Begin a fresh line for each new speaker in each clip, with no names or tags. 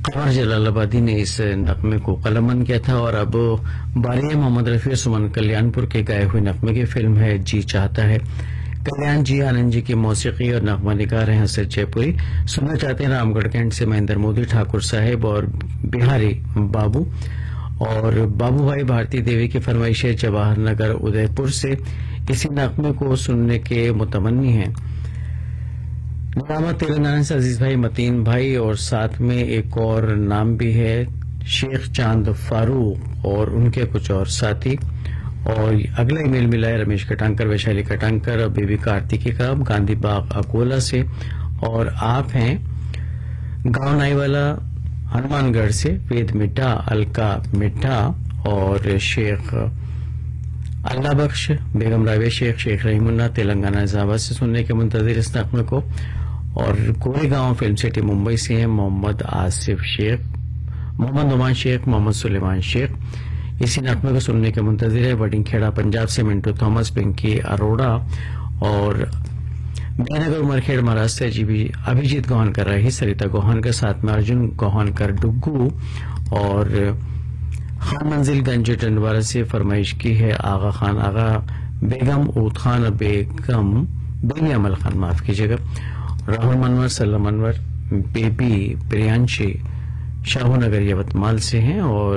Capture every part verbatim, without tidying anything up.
قمر جلال آبادی نے اس نغمے کو قلمبند کیا تھا اور اب باری ہے محمد رفیع سمن کلیان پور کے گائے ہوئے نغمے کی فلم ہے جی چاہتا ہے. کلیان جی آنند جی کی موسیقی اور نغمہ نگار ہیں حسن جے پوری. سننا چاہتے ہیں رام گڑھ کینٹ سے مہندر مودی ٹھاکر صاحب اور بہاری بابو اور بابو بھائی بھارتی دیوی کی فرمائش ہے جواہر نگر ادے پور سے. اسی نغمے کو سننے کے متمنی ہیں نظامہ تلنگانہ سے عزیز بھائی متین بھائی اور ساتھ میں ایک اور نام بھی ہے شیخ چاند فاروق اور ان کے کچھ اور ساتھی. اور اگلا ای میل ملا ہے رمیش کٹانکر ویشالی کٹانکر بی بی کارتکی کا گاندھی باغ اکولا سے اور آپ ہیں گاؤں نائی والا ہنومان گڑھ سے وید مٹھا الکا مٹھا اور شیخ اللہ بخش بیگم راویہ شیخ شیخ رحیم اللہ تلنگانہ نظام آباد سے سننے کے منتظر اس نغمے کو. اور کوری گاؤں فلم سٹی ممبئی سے ہیں محمد آصف شیخ محمد نعمان شیخ محمد سلیمان شیخ. اسی نغمے کو سننے کے منتظر ہے وڈنگ کھیڑا پنجاب سے منٹو تھامس پنکی اروڑا اور نگر مرکھیڑ مہاراشٹر سے ابھیجیت گوہن کر رہی سریتا گوہن کے ساتھ میں ارجن گوہن کر ڈگو اور خان منزل گنج ٹنڈوارا سے فرمائش کی ہے آغا خان آغا بیگم اوت خان بیگم بیبی عمل خان معاف کیجیے گا راہل منور سلم انور بیبی پریانشی شاہو نگر یوتمال سے ہیں اور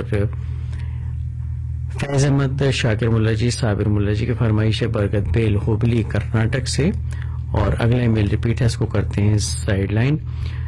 فیض احمد شاکر ملا جی صابر ملا جی کی فرمائش ہے برگد بیل ہوبلی کرناٹک سے. اور اگلا ای میل ریپیٹ ہے اس کو کرتے ہیں سائڈ لائن